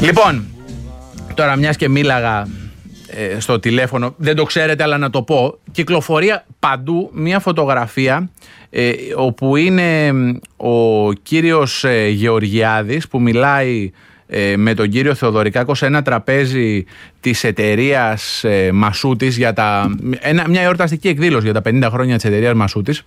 Λοιπόν, τώρα μιας και μίλαγα στο τηλέφωνο, δεν το ξέρετε αλλά να το πω, κυκλοφορεί παντού μια φωτογραφία όπου είναι ο κύριος Γεωργιάδης που μιλάει με τον κύριο Θεοδωρικάκο σε ένα τραπέζι της εταιρείας Μασούτης για μια εορταστική εκδήλωση για τα 50 χρόνια της εταιρείας Μασούτης.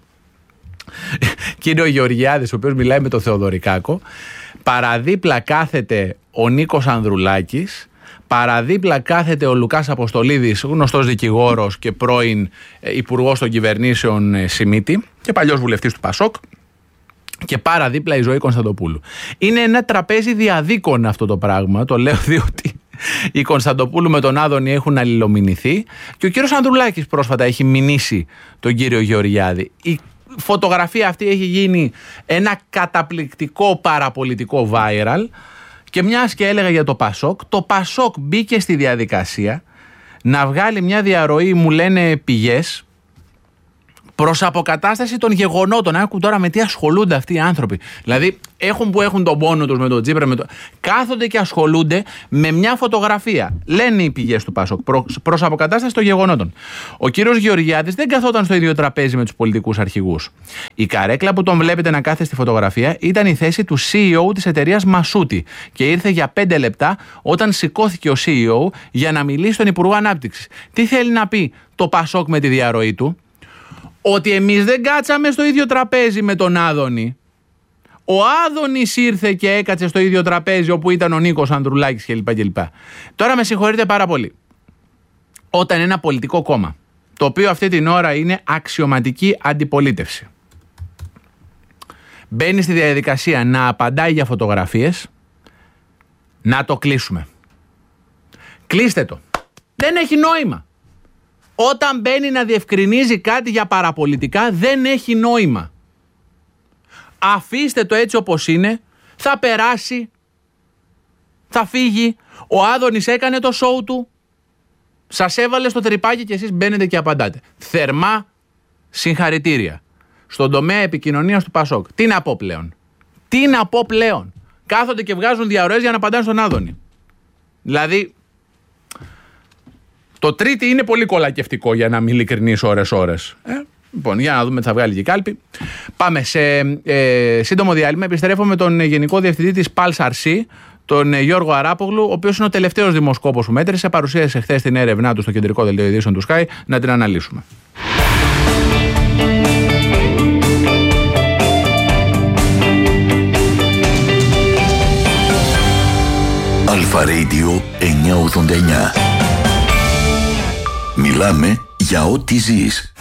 Κύριο Γεωργιάδης, ο οποίος μιλάει με τον Θεοδωρικάκο. Παραδίπλα κάθεται ο Νίκος Ανδρουλάκης. Παραδίπλα κάθεται ο Λουκάς Αποστολίδης, γνωστός δικηγόρος και πρώην υπουργός των κυβερνήσεων Σιμίτη και παλιός βουλευτής του Πασόκ. Και παραδίπλα η Ζωή Κωνσταντοπούλου. Είναι ένα τραπέζι διαδίκων αυτό το πράγμα. Το λέω διότι η Κωνσταντοπούλου με τον Άδωνη έχουν αλληλομηνηθεί και ο κύριος Ανδρουλάκης πρόσφατα έχει μηνύσει τον κύριο Γεωργιάδη. Η φωτογραφία αυτή έχει γίνει ένα καταπληκτικό παραπολιτικό viral. Και μιας και έλεγα για το Πασόκ, το Πασόκ μπήκε στη διαδικασία να βγάλει μια διαρροή, μου λένε πηγές, προς αποκατάσταση των γεγονότων. Άκου τώρα με τι ασχολούνται αυτοί οι άνθρωποι. Δηλαδή έχουν τον πόνο τους με τον Τσίπρα, κάθονται και ασχολούνται με μια φωτογραφία. Λένε οι πηγές του Πασόκ προς αποκατάσταση των γεγονότων. Ο κύριος Γεωργιάδης δεν καθόταν στο ίδιο τραπέζι με τους πολιτικούς αρχηγούς. Η καρέκλα που τον βλέπετε να κάθεται στη φωτογραφία ήταν η θέση του CEO της εταιρείας Μασούτη και ήρθε για 5 λεπτά όταν σηκώθηκε ο CEO για να μιλήσει στον Υπουργό Ανάπτυξης. Τι θέλει να πει το Πασόκ με τη διαρροή του? Ότι εμείς δεν κάτσαμε στο ίδιο τραπέζι με τον Άδωνη. Ο Άδωνης ήρθε και έκατσε στο ίδιο τραπέζι όπου ήταν ο Νίκος Ανδρουλάκης κλπ. Τώρα με συγχωρείτε πάρα πολύ. Όταν ένα πολιτικό κόμμα, το οποίο αυτή την ώρα είναι αξιωματική αντιπολίτευση, μπαίνει στη διαδικασία να απαντάει για φωτογραφίες, να το κλείσουμε. Κλείστε το. Δεν έχει νόημα. Όταν μπαίνει να διευκρινίζει κάτι για παραπολιτικά δεν έχει νόημα. Αφήστε το έτσι όπως είναι, θα περάσει, θα φύγει. Ο Άδωνης έκανε το σόου του, σας έβαλε στο τρυπάκι και εσείς μπαίνετε και απαντάτε. Θερμά συγχαρητήρια στον τομέα επικοινωνίας του Πασόκ. Τι να πω πλέον? Τι να πω πλέον? Κάθονται και βγάζουν διαρροές για να απαντάνε στον Άδωνη. Δηλαδή... Το τρίτη είναι πολύ κολακευτικό για να μην ειλικρινείς ώρες. Λοιπόν, για να δούμε τι θα βγάλει και η κάλπη. Πάμε σε σύντομο διάλειμμα. Επιστρέφω με τον Γενικό Διευθυντή της Pulse RC, τον Γιώργο Αράπογλου, ο οποίος είναι ο τελευταίος δημοσκόπος που μέτρησε. Παρουσίασε χθες την έρευνά του στο κεντρικό δελτίο ειδήσεων του Sky. Να την αναλύσουμε. Αλφα Radio 989. Μιλάμε για ό,τι ζεις.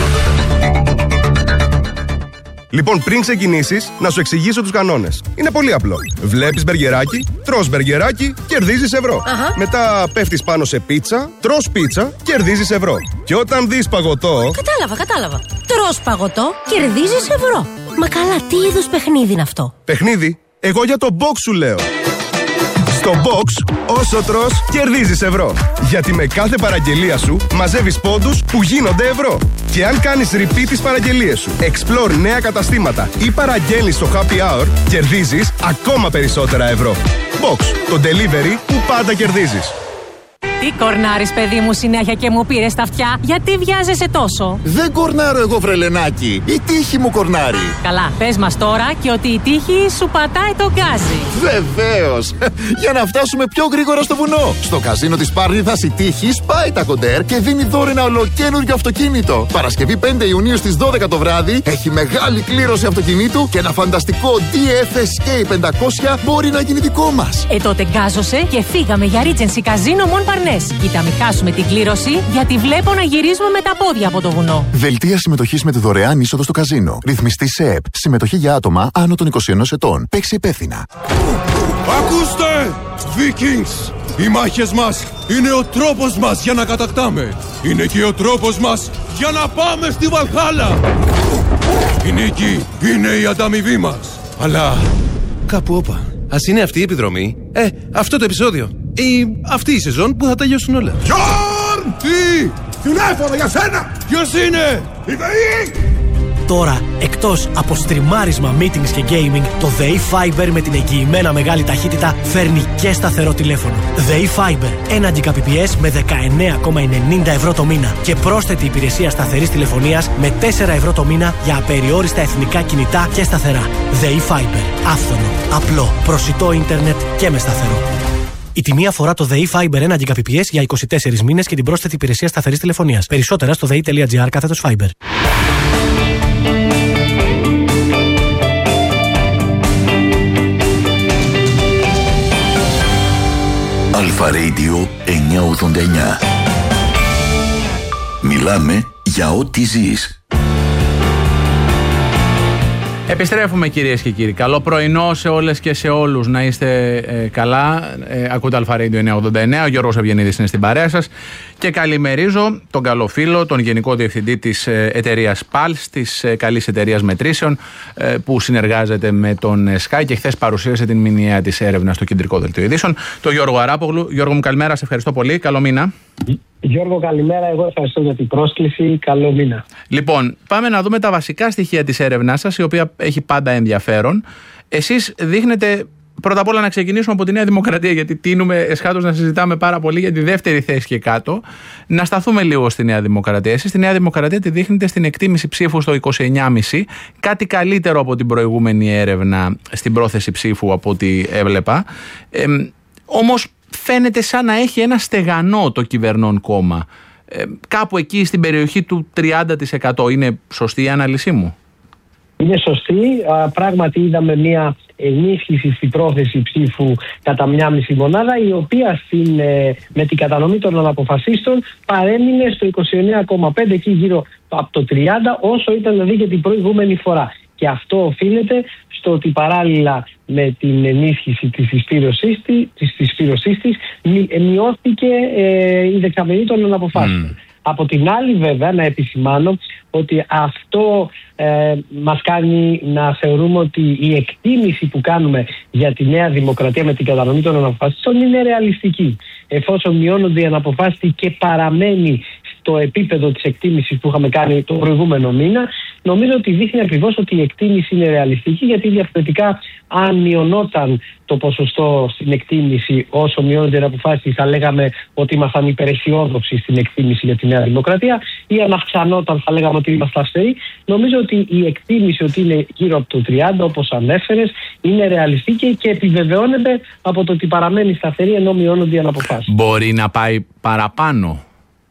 Λοιπόν, πριν ξεκινήσεις, να σου εξηγήσω τους κανόνες. Είναι πολύ απλό. Βλέπεις μπεργκεράκι, τρως μπεργκεράκι, κερδίζεις ευρώ. Μετά πέφτεις πάνω σε πίτσα, τρως πίτσα, κερδίζεις ευρώ. Και όταν δεις παγωτό... Κατάλαβα. Τρως παγωτό, κερδίζεις ευρώ. Μα καλά, τι είδους παιχνίδι είναι αυτό? Παιχνίδι? Εγώ για το box σου λέω. Στο box, όσο τρως, κερδίζεις ευρώ. Γιατί με κάθε παραγγελία σου μαζεύεις πόντους που γίνονται ευρώ. Και αν κάνεις repeat τις παραγγελίες σου, explore νέα καταστήματα ή παραγγέλνεις στο happy hour, κερδίζεις ακόμα περισσότερα ευρώ. Box, το delivery που πάντα κερδίζεις. Τι κορνάρεις, παιδί μου, συνέχεια και μου πήρες τα αυτιά? Γιατί βιάζεσαι τόσο? Δεν κορνάρω εγώ, βρελενάκι. Η τύχη μου κορνάρει. Καλά, πες μας τώρα και ότι η τύχη σου πατάει το γκάζι. Βεβαίως. Για να φτάσουμε πιο γρήγορα στο βουνό. Στο καζίνο της Πάρνηθας η τύχη σπάει τα κοντέρ και δίνει δώρο ένα ολοκαίνουργιο αυτοκίνητο. Παρασκευή 5 Ιουνίου στις 12 το βράδυ έχει μεγάλη κλήρωση αυτοκινήτου και ένα φανταστικό DF Escape 500 μπορεί να γίνει δικό μας. Τότε γκάζωσε και φύγαμε για Regency Casino Mon Parnes. Κοίτα, μην χάσουμε την κλήρωση, γιατί βλέπω να γυρίζουμε με τα πόδια από το βουνό. Δελτία συμμετοχής με τη δωρεάν είσοδο στο καζίνο. Ρυθμιστή σε ΕΠ. Συμμετοχή για άτομα άνω των 21 ετών. Παίξει υπεύθυνα. Ακούστε! Vikings! Οι μάχες μας είναι ο τρόπος μας για να κατακτάμε. Είναι και ο τρόπος μας για να πάμε στη Βαλχάλα. Η νίκη είναι η ανταμοιβή μας. Αλλά κάπου όπα. Ας είναι αυτή η επιδρομή, αυτό το επεισόδιο ή αυτή η σεζόν που θα τελειώσουν όλα. Γιόρν! Τι! Τηλέφωνο για σένα! Ποιος είναι? Η ΔΕΗ! Τώρα, εκτός από στριμάρισμα, meetings και gaming, το ΔΕΗ Fiber με την εγγυημένα μεγάλη ταχύτητα φέρνει και σταθερό τηλέφωνο. ΔΕΗ Fiber, 1 Gbps με 19,90 ευρώ το μήνα και πρόσθετη υπηρεσία σταθερής τηλεφωνίας με 4 ευρώ το μήνα για απεριόριστα εθνικά κινητά και σταθερά. ΔΕΗ Fiber, άφθονο, απλό, προσιτό ίντερνετ και με σταθερό. Η τιμή αφορά το ΔΕΗ Fiber 1 Gbps για 24 μήνες και την πρόσθετη υπηρεσία σταθερής τηλεφωνίας. Περισσότερα στο dei.gr/Fiber. Αλφα Radio 989. Μιλάμε για ό,τι ζεις. Επιστρέφουμε, κυρίες και κύριοι. Καλό πρωινό σε όλες και σε όλους. Να είστε καλά. Ακούτε Αλφα Radio 989. Ο Γιώργος Ευγενίδης είναι στην παρέα σας. Και καλημερίζω τον καλό φίλο, τον Γενικό Διευθυντή της εταιρείας PALS, της καλής εταιρείας μετρήσεων, που συνεργάζεται με τον Sky και χθες παρουσίασε την μηνιαία της έρευνα στο Κεντρικό Δελτίο Ειδήσεων. Το Γιώργο Αράπογλου. Γιώργο μου, καλημέρα. Σε ευχαριστώ πολύ. Καλό μήνα. Γιώργο, καλημέρα. Εγώ ευχαριστώ για την πρόσκληση. Καλό μήνα. Λοιπόν, πάμε να δούμε τα βασικά στοιχεία της έρευνάς σας, η οποία έχει πάντα ενδιαφέρον. Εσείς δείχνετε, πρώτα απ' όλα να ξεκινήσουμε από τη Νέα Δημοκρατία, γιατί τείνουμε εσχάτως να συζητάμε πάρα πολύ για τη δεύτερη θέση και κάτω. Να σταθούμε λίγο στη Νέα Δημοκρατία. Εσείς τη Νέα Δημοκρατία τη δείχνετε στην εκτίμηση ψήφου στο 29,5, κάτι καλύτερο από την προηγούμενη έρευνα στην πρόθεση ψήφου από ό,τι έβλεπα. Όμως φαίνεται σαν να έχει ένα στεγανό το κυβερνών κόμμα. Κάπου εκεί στην περιοχή του 30%. Είναι σωστή η ανάλυση μου? Είναι σωστή. Πράγματι είδαμε μια ενίσχυση στην πρόθεση ψήφου κατά 1,5 μονάδα, η οποία με την κατανομή των αναποφασίστων παρέμεινε στο 29,5, εκεί γύρω από το 30, όσο ήταν δηλαδή και την προηγούμενη φορά. Και αυτό οφείλεται στο ότι παράλληλα με την ενίσχυση της συσπήρωσής της μειώθηκε η δεξαμενή των αναποφάσεων. Από την άλλη, βέβαια, να επισημάνω ότι αυτό μας κάνει να θεωρούμε ότι η εκτίμηση που κάνουμε για τη Νέα Δημοκρατία με την κατανομή των αναποφάσεων είναι ρεαλιστική. Εφόσον μειώνονται οι αναποφάσεις και παραμένει στο επίπεδο της εκτίμησης που είχαμε κάνει το προηγούμενο μήνα, νομίζω ότι δείχνει ακριβώς ότι η εκτίμηση είναι ρεαλιστική, γιατί διαφορετικά αν μειωνόταν το ποσοστό στην εκτίμηση όσο μειώνονται οι αποφάσεις, θα λέγαμε ότι ήμασταν υπεραισιόδοξοι στην εκτίμηση για τη Νέα Δημοκρατία, ή αν αυξανόταν θα λέγαμε ότι ήμασταν αυστηροί. Νομίζω ότι η εκτίμηση ότι είναι γύρω από το 30, όπως ανέφερες, είναι ρεαλιστική και επιβεβαιώνεται από το ότι παραμένει σταθερή ενώ μειώνονται οι αναποφάσεις. Μπορεί να πάει παραπάνω?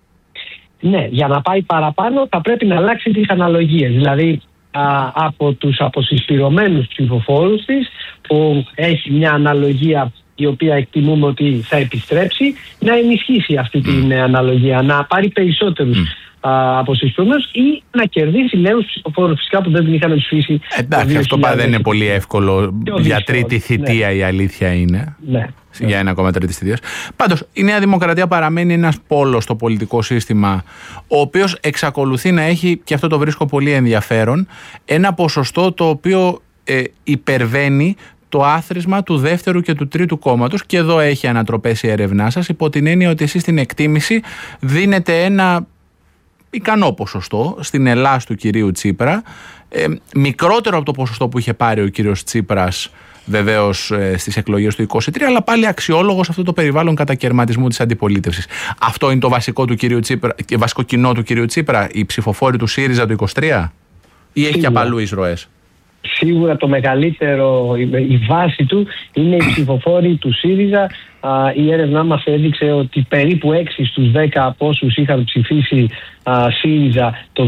Ναι, για να πάει παραπάνω θα πρέπει να αλλάξει τις αναλογίες. Δηλαδή από τους αποσυσπηρωμένους ψηφοφόρους της, που έχει μια αναλογία η οποία εκτιμούμε ότι θα επιστρέψει, να ενισχύσει αυτή την αναλογία, να πάρει περισσότερους αποσυσπηρωμένους ή να κερδίσει νέους ψηφοφόρους, φυσικά, που δεν την είχαν ψηφίσει. Εντάξει, αυτό δεν είναι πολύ εύκολο για τρίτη θητεία, η αλήθεια είναι. Ναι. Για ένα ακόμα τρίτη θητεία. Πάντως, η Νέα Δημοκρατία παραμένει ένας πόλος στο πολιτικό σύστημα, ο οποίος εξακολουθεί να έχει, και αυτό το βρίσκω πολύ ενδιαφέρον, ένα ποσοστό το οποίο υπερβαίνει το άθροισμα του δεύτερου και του τρίτου κόμματος, και εδώ έχει ανατροπές η έρευνά σας, υπό την έννοια ότι εσείς στην εκτίμηση δίνετε ένα ικανό ποσοστό στην Ελλάς του κυρίου Τσίπρα, μικρότερο από το ποσοστό που είχε πάρει ο κύριος Τσίπρας βεβαίως στις εκλογές του 23, αλλά πάλι αξιόλογο σε αυτό το περιβάλλον κατακαιρματισμού της αντιπολίτευσης. Αυτό είναι το βασικό του κυρίου Τσίπρα, βασικό κοινό του κυρίου Τσίπρα, οι ψηφοφόροι του ΣΥΡΙΖΑ του 23, ή έχει και από αλλού εισρωές? Σίγουρα το μεγαλύτερο, η βάση του είναι οι ψηφοφόροι του ΣΥΡΙΖΑ. Η έρευνά μας έδειξε ότι περίπου 6 στους 10 από όσους είχαν ψηφίσει ΣΥΡΙΖΑ το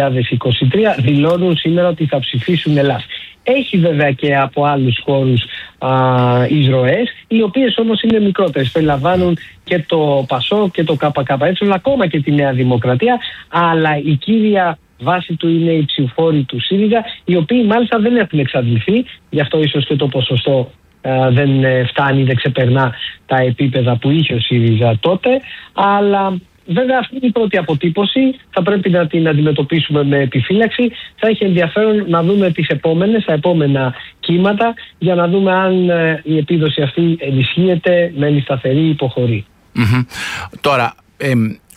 2023 δηλώνουν σήμερα ότι θα ψηφίσουν Ελλάς. Έχει βέβαια και από άλλους χώρους εισρωές, οι οποίες όμως είναι μικρότερες. Περιλαμβάνουν και το ΠΑΣΟ και το ΚΚΕ, ακόμα και τη Νέα Δημοκρατία, αλλά η κύρια βάση του είναι οι ψηφοφόροι του ΣΥΡΙΖΑ, οι οποίοι μάλιστα δεν έχουν εξαντληθεί, γι' αυτό ίσως και το ποσοστό δεν φτάνει, δεν ξεπερνά τα επίπεδα που είχε ο ΣΥΡΙΖΑ τότε, αλλά βέβαια αυτή είναι η πρώτη αποτύπωση, θα πρέπει να την αντιμετωπίσουμε με επιφύλαξη. Θα έχει ενδιαφέρον να δούμε τα επόμενα κύματα, για να δούμε αν η επίδοση αυτή ενισχύεται, μένει σταθερή ή υποχωρεί. Τώρα,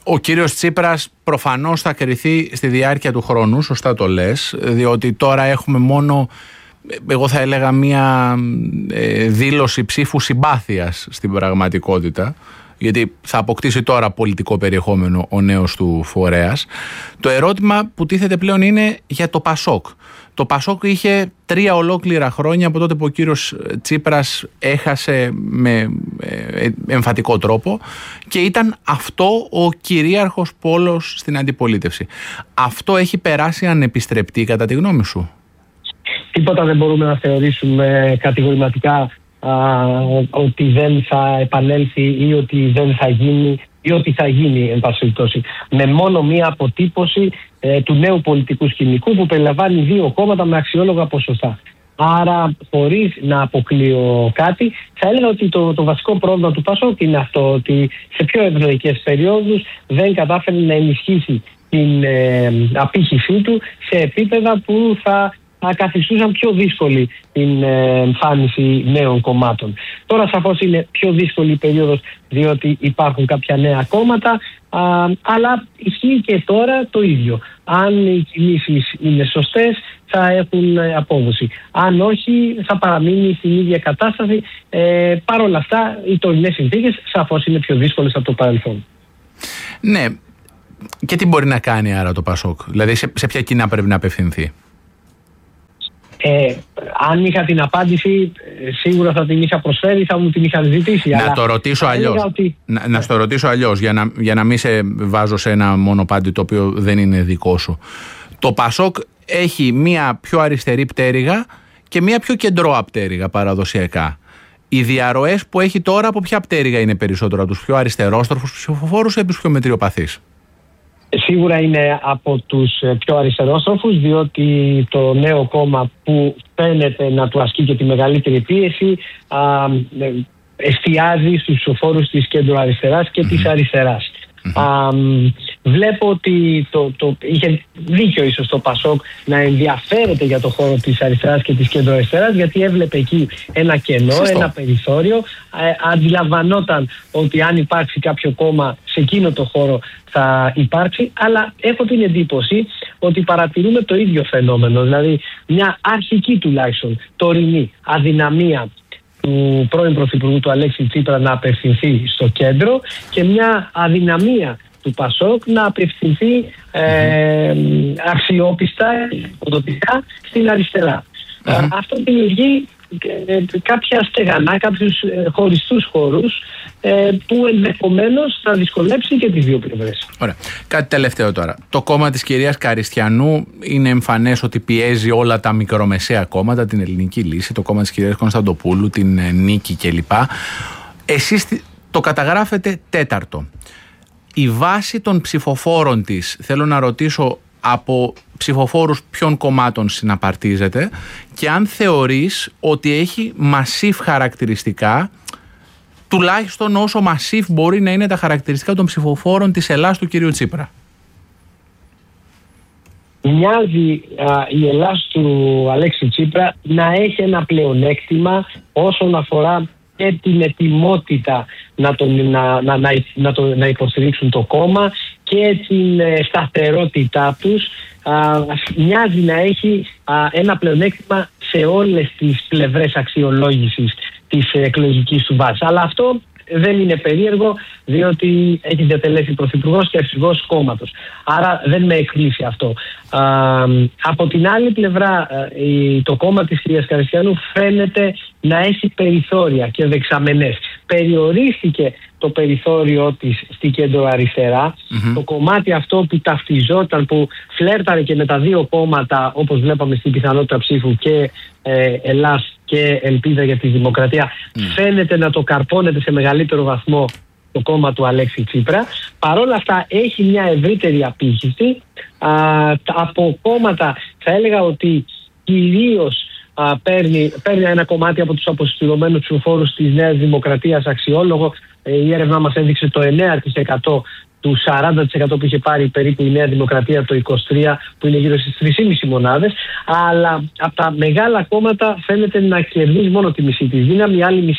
Ο κύριος Τσίπρας προφανώς θα κριθεί στη διάρκεια του χρόνου, σωστά το λες, διότι τώρα έχουμε μόνο, εγώ θα έλεγα, μία δήλωση ψήφου συμπάθειας στην πραγματικότητα, γιατί θα αποκτήσει τώρα πολιτικό περιεχόμενο ο νέος του φορέας. Το ερώτημα που τίθεται πλέον είναι για το ΠΑΣΟΚ. Το ΠΑΣΟΚ είχε 3 ολόκληρα χρόνια από τότε που ο κύριος Τσίπρας έχασε με εμφατικό τρόπο και ήταν αυτό ο κυρίαρχος πόλος στην αντιπολίτευση. Αυτό έχει περάσει ανεπιστρεπτή κατά τη γνώμη σου? Τίποτα δεν μπορούμε να θεωρήσουμε κατηγορηματικά ότι δεν θα επανέλθει ή ότι δεν θα γίνει ή ότι θα γίνει, εν πάση περιπτώσει, με μόνο μία αποτύπωση του νέου πολιτικού σκηνικού που περιλαμβάνει 2 κόμματα με αξιόλογα ποσοστά. Άρα, χωρίς να αποκλείω κάτι, θα έλεγα ότι το βασικό πρόβλημα του ΠΑΣΟΚ είναι αυτό, ότι σε πιο ευνοϊκές περιόδους δεν κατάφερε να ενισχύσει την απήχησή του σε επίπεδα που θα καθιστούσαν πιο δύσκολη την εμφάνιση νέων κομμάτων. Τώρα σαφώς είναι πιο δύσκολη η περίοδος, διότι υπάρχουν κάποια νέα κόμματα, αλλά ισχύει και τώρα το ίδιο. Αν οι κινήσεις είναι σωστές, θα έχουν απόδοση. Αν όχι, θα παραμείνει στην ίδια κατάσταση. Παρ' όλα αυτά, οι τωρινές συνθήκες σαφώς είναι πιο δύσκολες από το παρελθόν. Ναι. Και τι μπορεί να κάνει άρα το ΠΑΣΟΚ? Δηλαδή σε ποια κοινά πρέπει να απευθυνθεί? Αν είχα την απάντηση, σίγουρα θα την είχα προσφέρει, θα μου την είχαν ζητήσει. Να το ρωτήσω αλλιώς. Ότι... Να στο ρωτήσω αλλιώς, για να μην σε βάζω σε ένα μονοπάτι το οποίο δεν είναι δικό σου. Το ΠΑΣΟΚ έχει μία πιο αριστερή πτέρυγα και μία πιο κεντρώα πτέρυγα παραδοσιακά. Οι διαρροές που έχει τώρα από ποια πτέρυγα είναι περισσότερο? Από τους πιο αριστερόστροφους ψηφοφόρους ή από τους πιο μετριοπαθείς? Σίγουρα είναι από τους πιο αριστερόστροφους, διότι το νέο κόμμα που φαίνεται να του ασκεί και τη μεγαλύτερη πίεση εστιάζει στους ψηφοφόρους της κέντρο-αριστεράς και της αριστεράς. Βλέπω ότι είχε δίκιο ίσως το ΠΑΣΟΚ να ενδιαφέρεται για το χώρο της αριστεράς και της κέντρο-αριστεράς, γιατί έβλεπε εκεί ένα κενό, ένα περιθώριο. Αντιλαμβανόταν ότι αν υπάρξει κάποιο κόμμα σε εκείνο το χώρο θα υπάρξει, αλλά έχω την εντύπωση ότι παρατηρούμε το ίδιο φαινόμενο, δηλαδή μια αρχική τουλάχιστον τωρινή αδυναμία του πρώην Πρωθυπουργού του Αλέξη Τσίπρα να απευθυνθεί στο κέντρο και μια αδυναμία του ΠΑΣΟΚ να απευθυνθεί αξιόπιστα, υποδοτικά στην αριστερά. Αυτό δημιουργεί κάποια στεγανά, κάποιους χωριστούς χώρους που ενδεχομένως θα δυσκολέψει και τις δύο πλευρές. Ωραία. Κάτι τελευταίο τώρα. Το κόμμα της κυρίας Καριστιανού είναι εμφανές ότι πιέζει όλα τα μικρομεσαία κόμματα, την Ελληνική Λύση, το κόμμα της κυρίας Κωνσταντοπούλου, την Νίκη κλπ. Εσείς το καταγράφετε 4ο. Η βάση των ψηφοφόρων της, θέλω να ρωτήσω από ψηφοφόρους ποιων κομμάτων συναπαρτίζεται και αν θεωρείς ότι έχει μασίφ χαρακτηριστικά, τουλάχιστον όσο μασίφ μπορεί να είναι τα χαρακτηριστικά των ψηφοφόρων της Ελλάδας του κυρίου Τσίπρα. Μοιάζει η Ελλάδα του Αλέξη Τσίπρα να έχει ένα πλεονέκτημα όσον αφορά και την ετοιμότητα να υποστηρίξουν το κόμμα και την σταθερότητά τους. Μοιάζει να έχει ένα πλεονέκτημα σε όλες τις πλευρές αξιολόγησης της εκλογικής του βάσης. Αλλά αυτό δεν είναι περίεργο, διότι έχει διατελέσει πρωθυπουργός και αρχηγός κόμματος. Άρα δεν με εκπλήσει αυτό. Από την άλλη πλευρά, το κόμμα της κυρίας Καριστιανού φαίνεται να έχει περιθώρια και δεξαμενές. Περιορίστηκε το περιθώριό της στη κέντρο-αριστερά. Το κομμάτι αυτό που ταυτιζόταν, που φλέρταρε και με τα δύο κόμματα, όπως βλέπαμε στην πιθανότητα ψήφου, και Ελλάς και Ελπίδα για τη Δημοκρατία, φαίνεται να το καρπώνεται σε μεγαλύτερο βαθμό το κόμμα του Αλέξη Τσίπρα. Παρ' όλα αυτά έχει μια ευρύτερη απήχηση από κόμματα, θα έλεγα ότι κυρίως παίρνει ένα κομμάτι από τους αποσυστηρωμένους ψηφοφόρους της Νέας Δημοκρατίας αξιόλογο. Η έρευνα μας έδειξε το 9% του 40% που είχε πάρει περίπου η Νέα Δημοκρατία το 23, που είναι γύρω στις 3,5 μονάδες. Αλλά από τα μεγάλα κόμματα φαίνεται να κερδίζει μόνο τη μισή της δύναμη, η άλλη μισή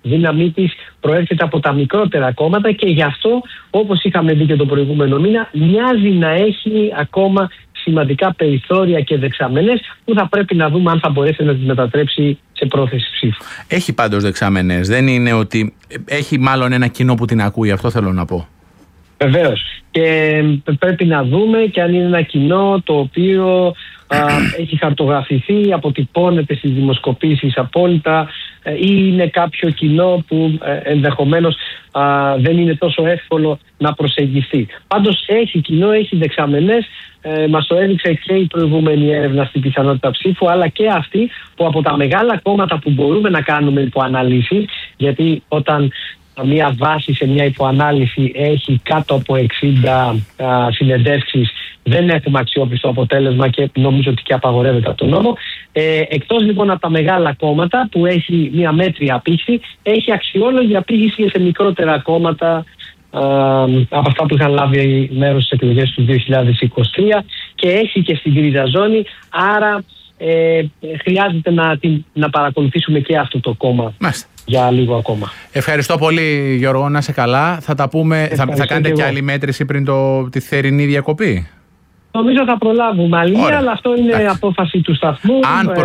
δύναμή της προέρχεται από τα μικρότερα κόμματα και γι' αυτό, όπως είχαμε δει και τον προηγούμενο μήνα, μοιάζει να έχει ακόμα σημαντικά περιθώρια και δεξαμενές που θα πρέπει να δούμε αν θα μπορέσει να τις μετατρέψει σε πρόθεση ψήφου. Έχει πάντως δεξαμενές, δεν είναι ότι έχει μάλλον ένα κοινό που την ακούει, αυτό θέλω να πω. Βεβαίως. Και πρέπει να δούμε και αν είναι ένα κοινό το οποίο έχει χαρτογραφηθεί, αποτυπώνεται στις δημοσκοπήσεις απόλυτα ή είναι κάποιο κοινό που ενδεχομένως δεν είναι τόσο εύκολο να προσεγγιστεί. Πάντως έχει κοινό, έχει δεξαμενές, μας το έδειξε και η προηγούμενη έρευνα στην πιθανότητα ψήφου, αλλά και αυτή που από τα μεγάλα κόμματα που μπορούμε να κάνουμε υποαναλύσεις, γιατί όταν μια βάση σε μια υποανάλυση έχει κάτω από 60 συνεντεύξεις, δεν έχουμε αξιόπιστο αποτέλεσμα και νομίζω ότι και απαγορεύεται από τον νόμο. Εκτός λοιπόν από τα μεγάλα κόμματα που έχει μια μέτρια απήχηση, έχει αξιόλογη απήχηση σε μικρότερα κόμματα από αυτά που είχαν λάβει μέρος στις εκλογές του 2023 και έχει και στην γκρίζα ζώνη, άρα χρειάζεται να παρακολουθήσουμε και αυτό το κόμμα. Μάλιστα. Για λίγο ακόμα. Ευχαριστώ πολύ, Γιώργο, να είσαι καλά. Θα τα πούμε, θα κάνετε και άλλη μέτρηση πριν τη θερινή διακοπή? Νομίζω θα προλάβουμε άλλη μία, αλλά αυτό είναι απόφαση του σταθμού.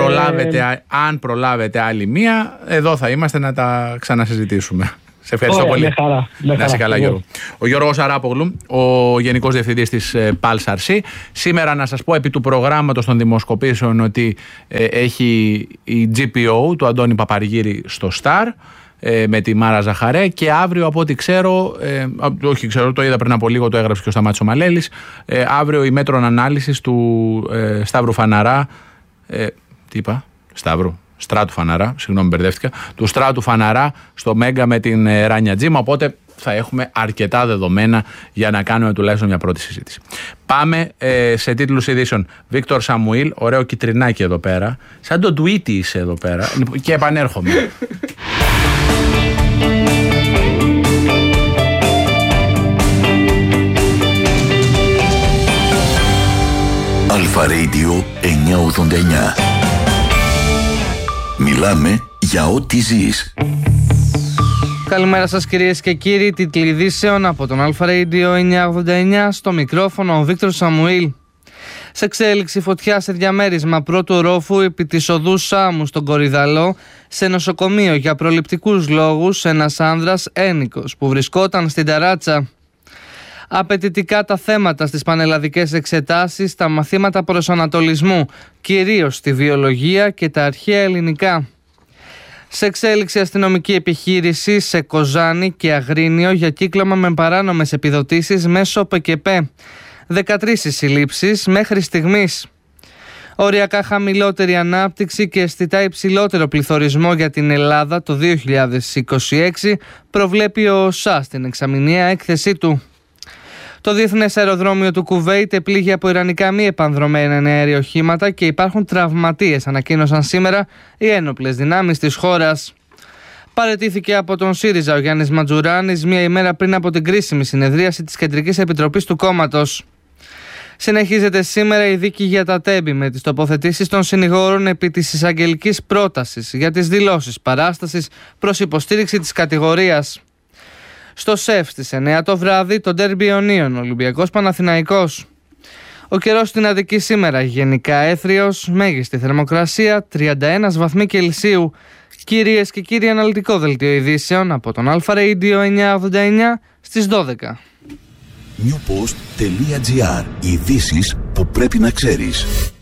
Αν προλάβετε άλλη μία, εδώ θα είμαστε να τα ξανασυζητήσουμε. Σε ευχαριστώ πολύ. Με χαρά. Να είσαι καλά, Γιώργο. Ο Γιώργος Αράπογλου, ο Γενικός Διευθυντής της Pulse RC. Σήμερα να σας πω επί του προγράμματος των δημοσκοπήσεων ότι έχει η GPO του Αντώνη Παπαργύρη στο Star με τη Μάρα Ζαχαρέ και αύριο από ό,τι ξέρω, το είδα πριν από λίγο, το έγραψε και ο Σταμάτης ο Μαλέλης, αύριο η μέτρων ανάλυσης του Σταύρου Φαναρά, τι είπα, Στράτου Φαναρά, συγγνώμη μπερδεύτηκα, του Στράτου Φαναρά στο Μέγκα με την Ράνια Τζίμα, οπότε θα έχουμε αρκετά δεδομένα για να κάνουμε τουλάχιστον μια πρώτη συζήτηση. Πάμε σε τίτλους ειδήσεων. Βίκτορ Σαμουήλ, ωραίο κιτρινάκι εδώ πέρα, σαν το Tweety είσαι εδώ πέρα και επανέρχομαι. Αλφα Radio 989. Μιλάμε για ό,τι ζεις. Καλημέρα σας κυρίες και κύριοι, τίτλοι ειδήσεων από τον Αλφα Radio 989, στο μικρόφωνο ο Βίκτορ Σαμουήλ. Σε εξέλιξη φωτιά σε διαμέρισμα πρώτου ορόφου επί της οδού Σάμου στον Κορυδαλό, σε νοσοκομείο για προληπτικούς λόγους, ένας άνδρας ένικος που βρισκόταν στην ταράτσα. Απαιτητικά τα θέματα στις πανελλαδικές εξετάσεις, τα μαθήματα προσανατολισμού, κυρίως στη βιολογία και τα αρχαία ελληνικά. Σε εξέλιξη αστυνομική επιχείρηση σε Κοζάνη και Αγρίνιο για κύκλωμα με παράνομες επιδοτήσεις μέσω ΠΚΠ. 13 συλλήψεις μέχρι στιγμής. Οριακά χαμηλότερη ανάπτυξη και αισθητά υψηλότερο πληθωρισμό για την Ελλάδα το 2026 προβλέπει ο ΟΣΑ στην εξαμηνιαία έκθεσή του. Το Διεθνές Αεροδρόμιο του Κουβέιτ επλήγει από ιρανικά μη επανδρομένα αεριοχήματα και υπάρχουν τραυματίες, ανακοίνωσαν σήμερα οι ένοπλες δυνάμεις της χώρας. Παραιτήθηκε από τον ΣΥΡΙΖΑ ο Γιάννης Ματζουράνης μία ημέρα πριν από την κρίσιμη συνεδρίαση της Κεντρικής Επιτροπής του κόμματος. Συνεχίζεται σήμερα η δίκη για τα Τέμπη με τις τοποθετήσεις των συνηγόρων επί της εισαγγελικής πρότασης για τις δηλώσεις παράστασης προς υποστήριξη της κατηγορίας. Στο ΣΕΦ στις 9 το βράδυ το ντέρμπι Ιωνίων, Ολυμπιακός Παναθηναϊκός. Ο καιρός στην Αττική σήμερα γενικά έθριος, μέγιστη θερμοκρασία 31 βαθμοί Κελσίου. Κυρίες και κύριοι, αναλυτικό δελτίο ειδήσεων από τον Αλφα Radio 989 στις 12. Newpost.gr. Ειδήσεις που πρέπει να ξέρεις.